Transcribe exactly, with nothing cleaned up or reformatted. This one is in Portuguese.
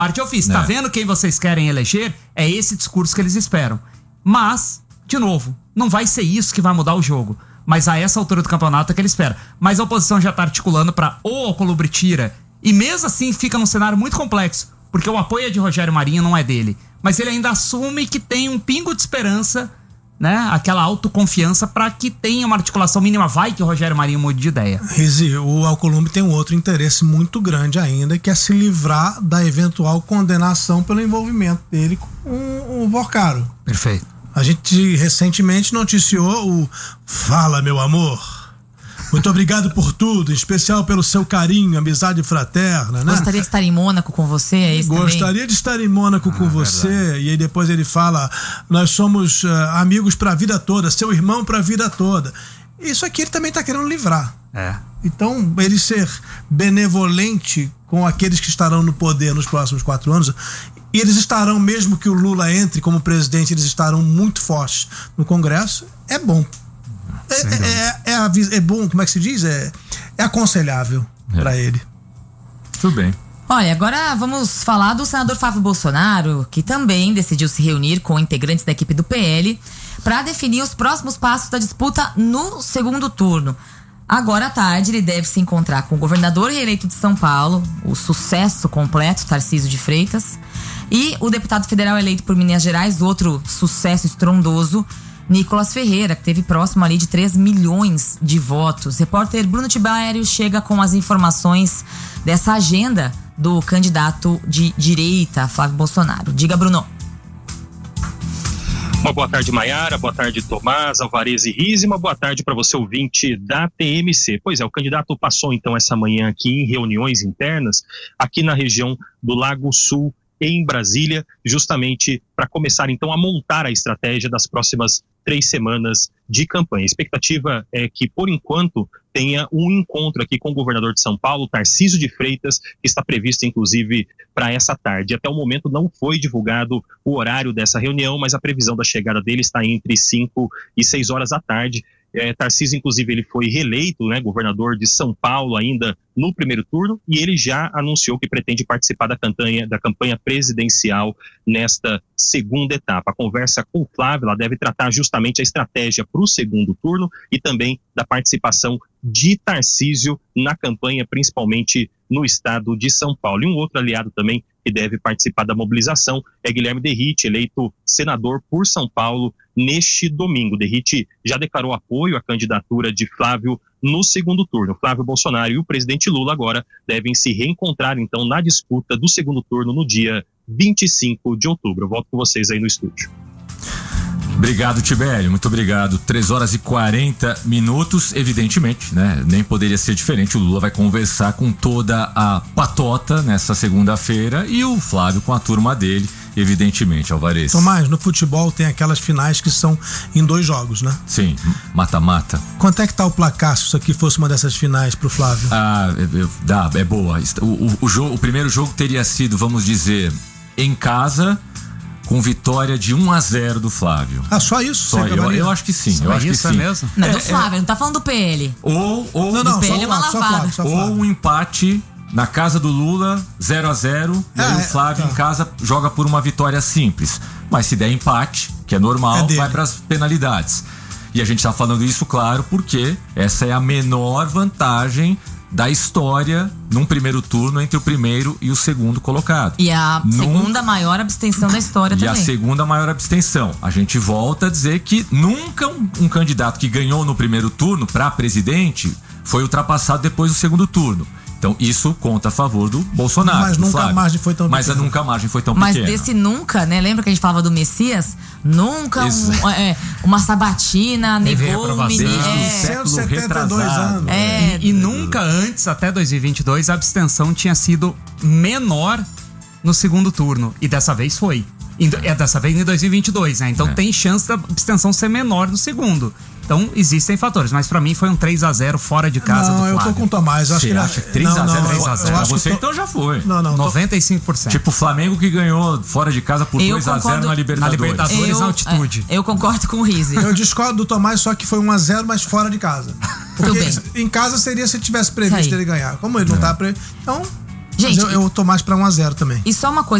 Parte eu fiz. É. Tá vendo quem vocês querem eleger? É esse discurso que eles esperam. Mas, de novo, não vai ser isso que vai mudar o jogo. Mas a essa altura do campeonato é que ele espera. Mas a oposição já tá articulando pra ou Alcolumbre tira. E mesmo assim fica num cenário muito complexo. Porque o apoio é de Rogério Marinho, não é dele. Mas ele ainda assume que tem um pingo de esperança, né? Aquela autoconfiança pra que tenha uma articulação mínima. Vai que o Rogério Marinho mude de ideia. Rizi, o Alcolumbre tem um outro interesse muito grande ainda, que é se livrar da eventual condenação pelo envolvimento dele com o Vorcaro. Perfeito. A gente recentemente noticiou o Fala, meu amor. Muito obrigado por tudo, em especial pelo seu carinho, amizade fraterna, né? Gostaria de estar em Mônaco com você, é isso também? Gostaria de estar em Mônaco ah, com você. Verdade. E aí depois ele fala, nós somos uh, amigos pra vida toda, seu irmão pra vida toda. Isso aqui ele também tá querendo livrar. É. Então, ele ser benevolente com aqueles que estarão no poder nos próximos quatro anos, e eles estarão, mesmo que o Lula entre como presidente, eles estarão muito fortes no Congresso, é bom. É, é, é, é, é bom, como é que se diz? É, é aconselhável é. para ele. Tudo bem. Olha, agora vamos falar do senador Flávio Bolsonaro, que também decidiu se reunir com integrantes da equipe do P L para definir os próximos passos da disputa no segundo turno. Agora à tarde ele deve se encontrar com o governador reeleito de São Paulo, o sucesso completo, Tarcísio de Freitas, e o deputado federal eleito por Minas Gerais, outro sucesso estrondoso, Nicolas Ferreira, que teve próximo ali de três milhões de votos. Repórter Bruno Tibério chega com as informações dessa agenda do candidato de direita, Flávio Bolsonaro. Diga, Bruno. Uma boa tarde, Maiara, boa tarde, Tomás, Alvarez e Riz, e uma boa tarde para você, ouvinte da T M C. Pois é, o candidato passou então essa manhã aqui em reuniões internas, aqui na região do Lago Sul, em Brasília, justamente para começar então a montar a estratégia das próximas três semanas de campanha. A expectativa é que, por enquanto, tenha um encontro aqui com o governador de São Paulo, Tarcísio de Freitas, que está previsto, inclusive, para essa tarde. Até o momento não foi divulgado o horário dessa reunião, mas a previsão da chegada dele está entre cinco e seis horas da tarde. É, Tarcísio, inclusive, ele foi reeleito, né, governador de São Paulo ainda no primeiro turno, e ele já anunciou que pretende participar da campanha, da campanha presidencial nesta segunda etapa. A conversa com o Flávio, ela deve tratar justamente a estratégia para o segundo turno e também da participação de Tarcísio na campanha, principalmente no estado de São Paulo. E um outro aliado também que deve participar da mobilização é Guilherme Derrite, eleito senador por São Paulo neste domingo. Derrite já declarou apoio à candidatura de Flávio no segundo turno. Flávio Bolsonaro e o presidente Lula agora devem se reencontrar então na disputa do segundo turno no dia vinte e cinco de outubro. Eu volto com vocês aí no estúdio. Obrigado, Tibério, muito obrigado. três horas e quarenta minutos, evidentemente, né? Nem poderia ser diferente. O Lula vai conversar com toda a patota nessa segunda-feira e o Flávio com a turma dele, evidentemente, Alvarez. Tomás, no futebol tem aquelas finais que são em dois jogos, né? Sim, mata-mata. Quanto é que tá o placar se isso aqui fosse uma dessas finais pro Flávio? Ah, é, é, dá, é boa. O, o, o, jogo, o primeiro jogo teria sido, vamos dizer, em casa, com vitória de um a zero do Flávio. Ah, só isso? Só eu, eu acho que sim. Só eu acho isso que sim. É mesmo? Não, é, do Flávio, é, não tá falando do P L. Ou, ou não, não, do P L é uma Flávio, lavada. Flávio, só Flávio. Ou um empate na casa do Lula, zero a zero, e aí é, o Flávio tá. em casa joga por uma vitória simples. Mas se der empate, que é normal, é vai para as penalidades. E a gente tá falando isso, claro, porque essa é a menor vantagem da história num primeiro turno entre o primeiro e o segundo colocado. E a Num... segunda maior abstenção da história e também. E a segunda maior abstenção. A gente volta a dizer que nunca um, um candidato que ganhou no primeiro turno para presidente foi ultrapassado depois do segundo turno. Então isso conta a favor do Bolsonaro. Mas nunca Flávio. a margem foi tão Mas pequena. nunca a margem foi tão Mas pequena. desse nunca, né? Lembra que a gente falava do Messias? Nunca um, é, uma sabatina negou o menino. É. cento e setenta e dois anos. É. E, e nunca antes, até dois mil e vinte e dois, a abstenção tinha sido menor no segundo turno. E dessa vez foi. É dessa vez em dois mil e vinte e dois, né? Então é. tem chance da abstenção ser menor no segundo. Então existem fatores, mas pra mim foi um três a zero fora de casa não, do Flávio. eu tô com o Tomás. Acho Você que acha que três a zero? três a zero. Pra você tô... então já foi. Não, não. noventa e cinco por cento. Tipo o Flamengo que ganhou fora de casa por Eu dois a zero concordo... na Libertadores. Na Libertadores, eu, na altitude. É, eu concordo com o Rizzi. Eu discordo do Tomás, só que foi um a zero, mas fora de casa. Porque Tudo bem. em casa seria se tivesse previsto ele ganhar. Como ele não é. tá previsto. Então. Gente, Mas eu, eu tô mais pra um a zero também. e só uma coisa.